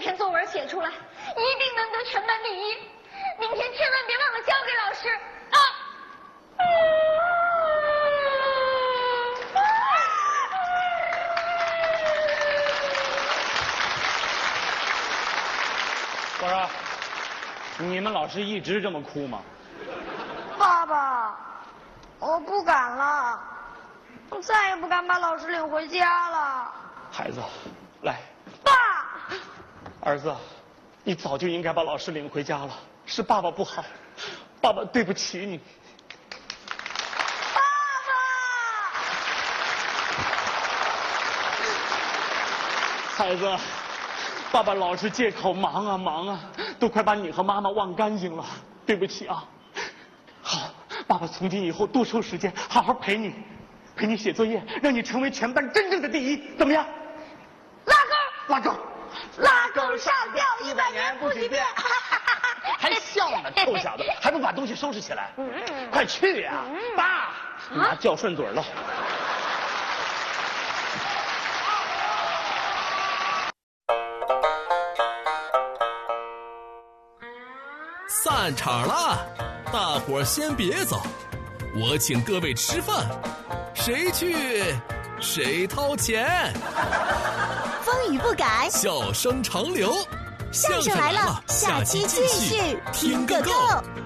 篇作文写出来，一定能得全班第一。明天千万别忘了交给老师啊！ 我说，你们老师一直这么哭吗？ 爸爸，我不敢了，我再也不敢把老师领回家了。 孩子，来， 爸， 儿子，你早就应该把老师领回家了，是爸爸不好，爸爸对不起你。 爸爸， 孩子，爸爸老是借口忙啊忙啊，都快把你和妈妈忘干净了，对不起啊。好，爸爸从今以后多抽时间，好好陪你写作业，让你成为全班真正的第一，怎么样？拉钩， 拉钩上吊100年不许变。 还笑呢，臭小子，还不把东西收拾起来？快去呀！爸，妈叫顺嘴了。 散场了，大伙儿先别走，我请各位吃饭，谁去谁掏钱。 风雨不改， 笑声长流， 相声来了，下期继续听个够。